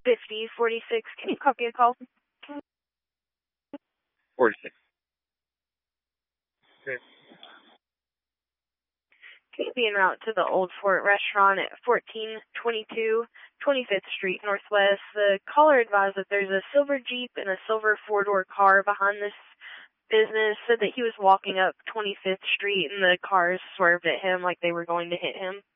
5046. Can you copy a call? 46. Okay. Can you be en route to the Old Fort restaurant at 1422 25th Street Northwest? The caller advised that there's a silver Jeep and a silver four-door car behind this business. Said that he was walking up 25th Street and the cars swerved at him like they were going to hit him.